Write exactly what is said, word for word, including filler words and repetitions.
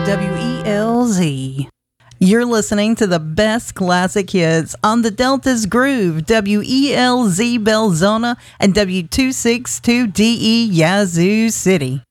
W E L Z. You're listening to the best classic hits on the Delta's Groove, W E L Z Belzona and W two sixty-two D E Yazoo City.